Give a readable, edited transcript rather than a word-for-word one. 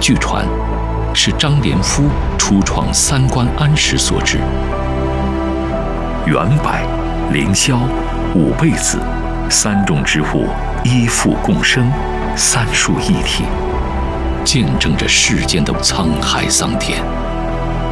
据传是张连夫初创三官庵时所制。元柏、凌霄、五倍子三种植物依附共生，三树一体，见证着世间的沧海桑田。